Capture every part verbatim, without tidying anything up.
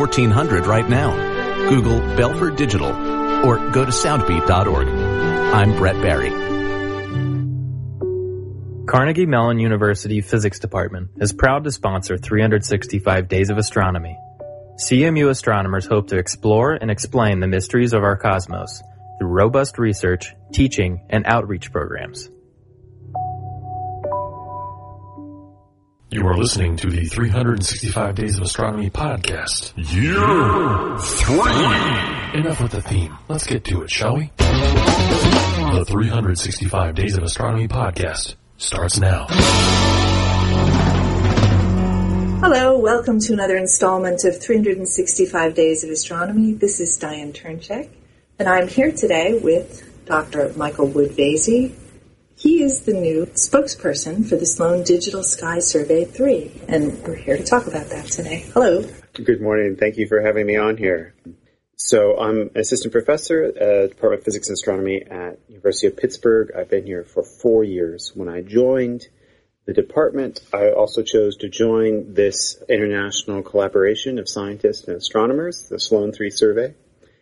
fourteen hundred right now. Google Belford Digital or go to soundbeat dot org. I'm Brett Barry. Carnegie Mellon University Physics Department is proud to sponsor three hundred sixty-five Days of Astronomy. C M U astronomers hope to explore and explain the mysteries of our cosmos through robust research, teaching, and outreach programs. You are listening to the three hundred sixty-five Days of Astronomy podcast. Year three! Enough with the theme. Let's get to it, shall we? The three hundred sixty-five Days of Astronomy podcast starts now. Hello, welcome to another installment of three hundred sixty-five Days of Astronomy. This is Diane Turnchek, and I'm here today with Doctor Michael Wood-Vasey. He is the new spokesperson for the Sloan Digital Sky Survey three, and we're here to talk about that today. Hello. Good morning. Thank you for having me on here. So I'm an assistant professor at the Department of Physics and Astronomy at University of Pittsburgh. I've been here for four years. When I joined the department, I also chose to join this international collaboration of scientists and astronomers, the Sloan three Survey.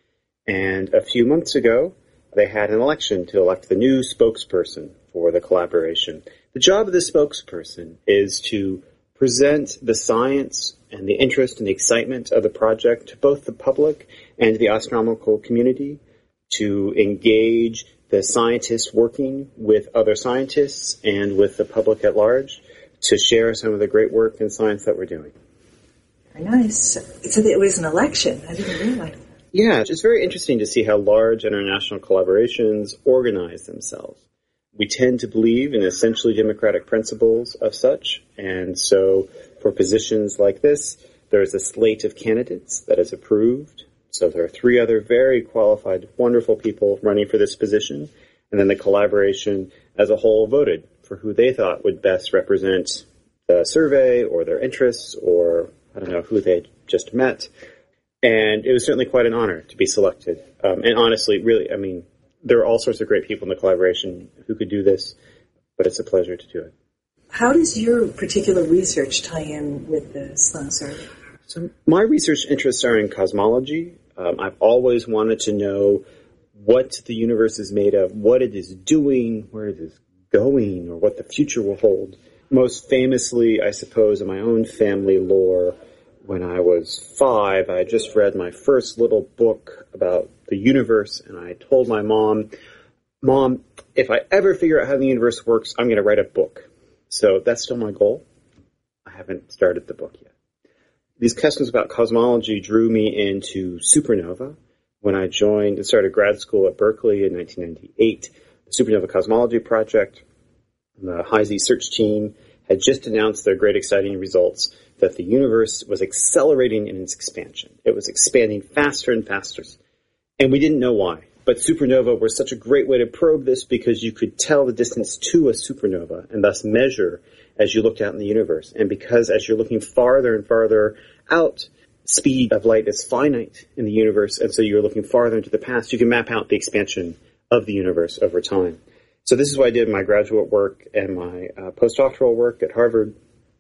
And a few months ago, they had an election to elect the new spokesperson for the collaboration. The job of the spokesperson is to present the science and the interest and the excitement of the project to both the public and the astronomical community, to engage the scientists working with other scientists and with the public at large, to share some of the great work in science that we're doing. Very nice. So it was an election. I didn't realize that. Yeah, it's very interesting to see how large international collaborations organize themselves. We tend to believe in essentially democratic principles of such, and so for positions like this, there's a slate of candidates that is approved. So there are three other very qualified, wonderful people running for this position, and then the collaboration as a whole voted for who they thought would best represent the survey or their interests or, I don't know, who they just met. And it was certainly quite an honor to be selected. Um, and honestly, really, I mean, there are all sorts of great people in the collaboration who could do this, but it's a pleasure to do it. How does your particular research tie in with the Sloan Survey? So my research interests are in cosmology. Um, I've always wanted to know what the universe is made of, what it is doing, where it is going, or what the future will hold. Most famously, I suppose, in my own family lore, when I was five, I had just read my first little book about the universe, and I told my mom, Mom, if I ever figure out how the universe works, I'm going to write a book. So that's still my goal. I haven't started the book yet. These questions about cosmology drew me into supernova. When I joined and started grad school at Berkeley in nineteen ninety-eight, the Supernova Cosmology Project, the Heisey search team, had just announced their great exciting results that the universe was accelerating in its expansion. It was expanding faster and faster. And we didn't know why. But supernova were such a great way to probe this because you could tell the distance to a supernova and thus measure as you looked out in the universe. And because as you're looking farther and farther out, speed of light is finite in the universe, and so you're looking farther into the past, you can map out the expansion of the universe over time. So this is what I did in my graduate work and my uh, postdoctoral work at Harvard.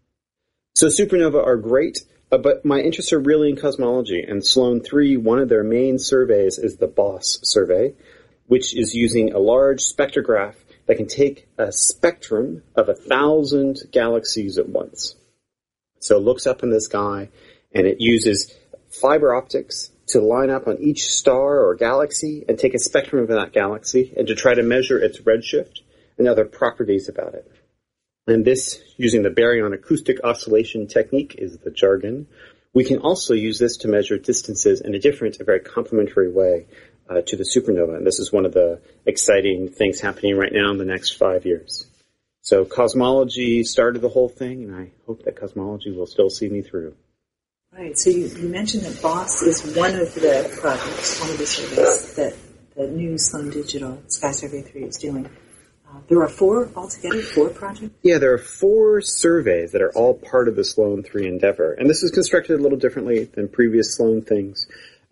So supernova are great, uh, but my interests are really in cosmology. And Sloan three, one of their main surveys is the BOSS survey, which is using a large spectrograph that can take a spectrum of a thousand galaxies at once. So it looks up in the sky, and it uses fiber optics to line up on each star or galaxy and take a spectrum of that galaxy and to try to measure its redshift and other properties about it. And this, using the baryon acoustic oscillation technique, is the jargon. We can also use this to measure distances in a different, a very complementary way uh, to the supernova. And this is one of the exciting things happening right now in the next five years. So cosmology started the whole thing, and I hope that cosmology will still see me through. Right. So you, you mentioned that BOSS is one of the projects, one of the surveys that the new Sloan Digital Sky Survey three is doing. Uh, there are four altogether, four projects? Yeah, there are four surveys that are all part of the Sloan three endeavor. And this is constructed a little differently than previous Sloan things.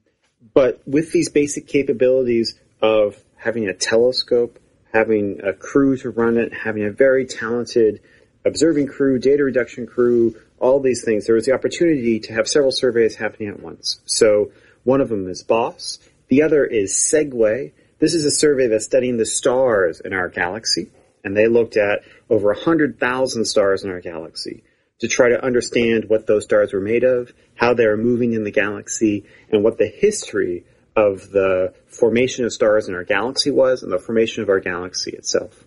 But with these basic capabilities of having a telescope, having a crew to run it, having a very talented observing crew, data reduction crew, all these things, there was the opportunity to have several surveys happening at once. So one of them is BOSS. The other is Segue. This is a survey that's studying the stars in our galaxy, and they looked at over one hundred thousand stars in our galaxy to try to understand what those stars were made of, how they are moving in the galaxy, and what the history of the formation of stars in our galaxy was and the formation of our galaxy itself.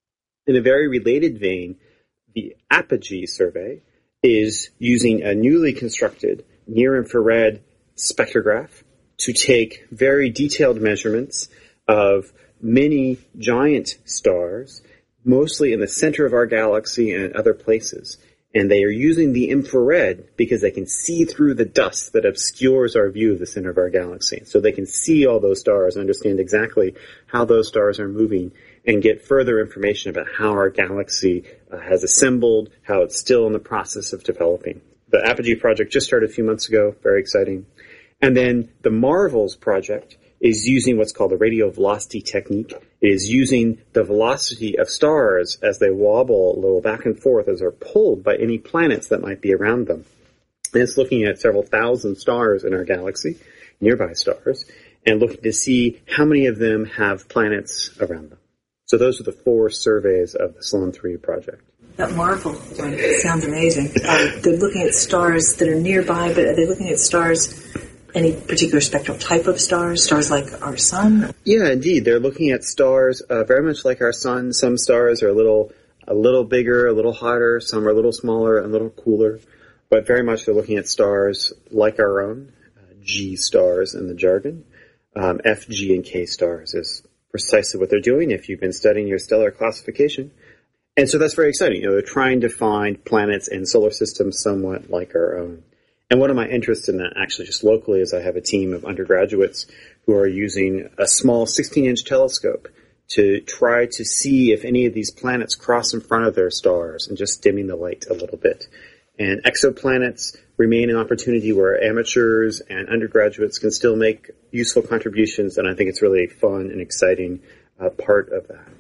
In a very related vein, the Apogee survey is using a newly constructed near-infrared spectrograph to take very detailed measurements of many giant stars, mostly in the center of our galaxy and in other places. And they are using the infrared because they can see through the dust that obscures our view of the center of our galaxy. So they can see all those stars and understand exactly how those stars are moving and get further information about how our galaxy uh, has assembled, how it's still in the process of developing. The Apogee project just started a few months ago, very exciting. And then the MARVELS project is using what's called the radial velocity technique. It is using the velocity of stars as they wobble a little back and forth as they're pulled by any planets that might be around them. And it's looking at several thousand stars in our galaxy, nearby stars, and looking to see how many of them have planets around them. So those are the four surveys of the Sloan three project. That MARVEL one sounds amazing. Um, they're looking at stars that are nearby, but are they looking at stars, any particular spectral type of stars, stars like our sun? Yeah, indeed. They're looking at stars uh, very much like our sun. Some stars are a little a little bigger, a little hotter. Some are a little smaller, a little cooler. But very much they're looking at stars like our own, uh, G stars in the jargon. Um, F, G, and K stars is precisely what they're doing if you've been studying your stellar classification. And so that's very exciting. You know, they're trying to find planets and solar systems somewhat like our own. And one of my interests in that, actually, just locally, is I have a team of undergraduates who are using a small sixteen-inch telescope to try to see if any of these planets cross in front of their stars and just dimming the light a little bit. And exoplanets remain an opportunity where amateurs and undergraduates can still make useful contributions, and I think it's really a fun and exciting uh, part of that.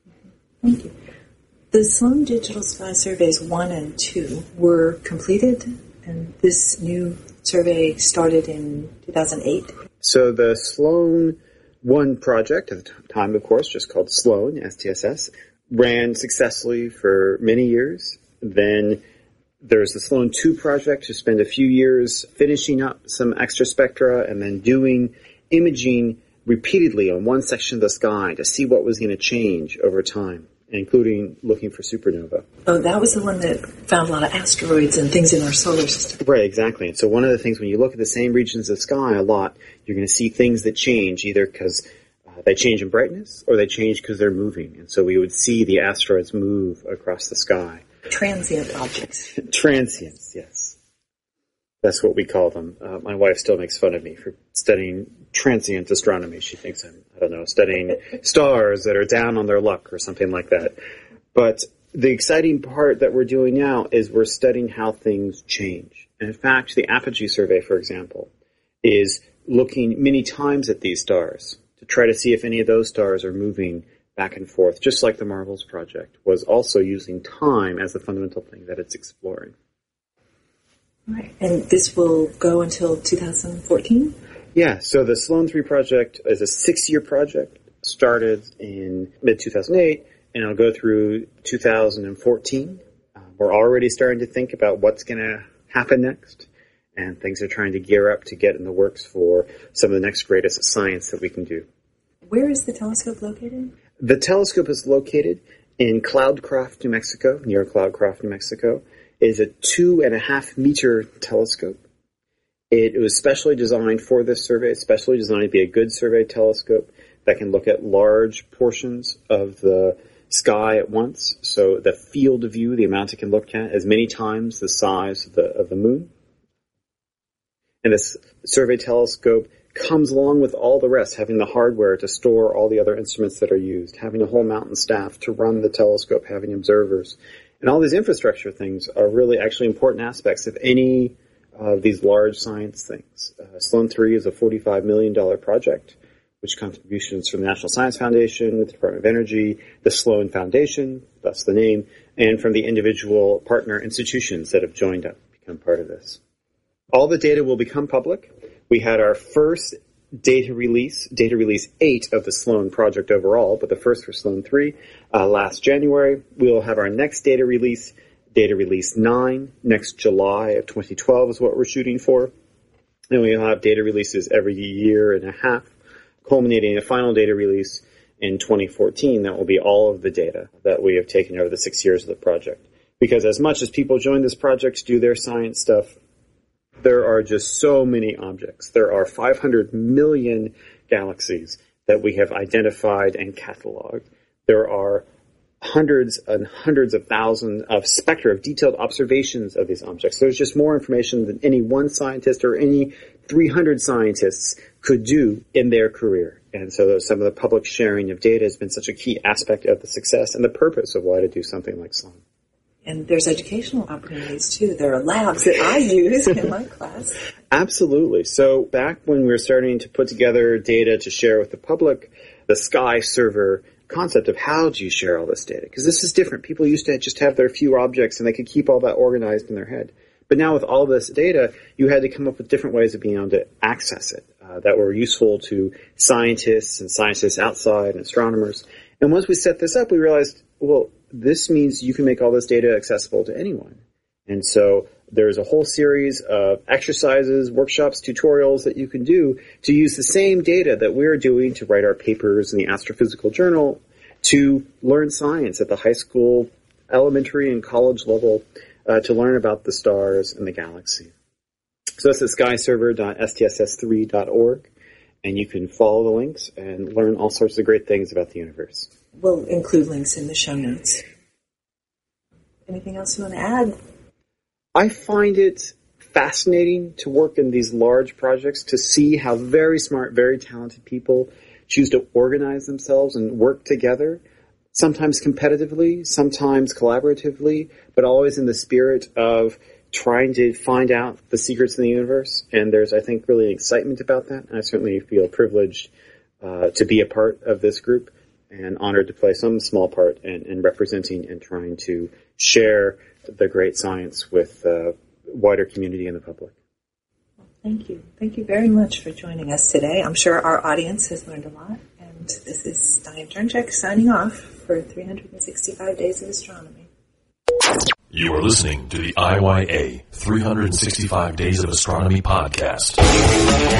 Thank you. The Sloan Digital Sky Surveys one and two were completed, and this new survey started in two thousand eight. So the Sloan one project, at the time, of course, just called Sloan, S T S S, ran successfully for many years. Then there's the Sloan two project, to spend a few years finishing up some extra spectra and then doing imaging repeatedly on one section of the sky to see what was going to change over time, including looking for supernova. Oh, that was the one that found a lot of asteroids and things in our solar system. Right, exactly. And so one of the things, when you look at the same regions of sky a lot, you're going to see things that change, either because uh, they change in brightness or they change because they're moving. And so we would see the asteroids move across the sky. Transient objects. Transients, yes. That's what we call them. Uh, my wife still makes fun of me for studying transient astronomy. She thinks I'm, I don't know, studying stars that are down on their luck or something like that. But the exciting part that we're doing now is we're studying how things change. And in fact, the Apogee survey, for example, is looking many times at these stars to try to see if any of those stars are moving back and forth, just like the MARVELS project was also using time as the fundamental thing that it's exploring. Right. And this will go until two thousand fourteen? Yeah, so the Sloan three project is a six-year project, started in mid two thousand eight, and it'll go through two thousand fourteen. Uh, we're already starting to think about what's going to happen next, and things are trying to gear up to get in the works for some of the next greatest science that we can do. Where is the telescope located? The telescope is located in Cloudcroft, New Mexico, near Cloudcroft, New Mexico. It is a two and a half meter telescope. It was specially designed for this survey, specially designed to be a good survey telescope that can look at large portions of the sky at once. So the field of view, the amount it can look at, is many times the size of the, of the moon. And this survey telescope comes along with all the rest, having the hardware to store all the other instruments that are used, having a whole mountain staff to run the telescope, having observers. And all these infrastructure things are really actually important aspects of any of these large science things. Uh, Sloan three is a forty-five million dollars project which contributions from the National Science Foundation, the Department of Energy, the Sloan Foundation, that's the name, and from the individual partner institutions that have joined up, become part of this. All the data will become public. We had our first data release, data release eight of the Sloan project overall, but the first for Sloan three uh, last January. We'll have our next data release, data release nine, next July of twenty twelve is what we're shooting for. And we'll have data releases every year and a half, culminating in a final data release in twenty fourteen. That will be all of the data that we have taken over the six years of the project. Because as much as people join this project to do their science stuff, there are just so many objects. There are five hundred million galaxies that we have identified and cataloged. There are hundreds and hundreds of thousands of spectra of detailed observations of these objects. There's just more information than any one scientist or any three hundred scientists could do in their career. And so some of the public sharing of data has been such a key aspect of the success and the purpose of why to do something like Sloan. And there's educational opportunities, too. There are labs that I use in my class. Absolutely. So back when we were starting to put together data to share with the public, the Sky server concept of how do you share all this data? Because this is different. People used to just have their few objects and they could keep all that organized in their head. But now with all this data, you had to come up with different ways of being able to access it uh, that were useful to scientists and scientists outside and astronomers. And once we set this up, we realized, well, this means you can make all this data accessible to anyone. And so there's a whole series of exercises, workshops, tutorials that you can do to use the same data that we're doing to write our papers in the Astrophysical Journal to learn science at the high school, elementary, and college level uh, to learn about the stars and the galaxy. So that's at sky server dot s t s s three dot org, and you can follow the links and learn all sorts of great things about the universe. We'll include links in the show notes. Anything else you want to add? I find it fascinating to work in these large projects, to see how very smart, very talented people choose to organize themselves and work together, sometimes competitively, sometimes collaboratively, but always in the spirit of trying to find out the secrets in the universe. And there's, I think, really an excitement about that. And I certainly feel privileged uh, to be a part of this group and honored to play some small part in, in representing and trying to share the great science with the wider community and the public. Thank you. Thank you very much for joining us today. I'm sure our audience has learned a lot. And this is Diane Turnchek signing off for three hundred sixty-five Days of Astronomy. You are listening to the I Y A three hundred sixty-five Days of Astronomy podcast.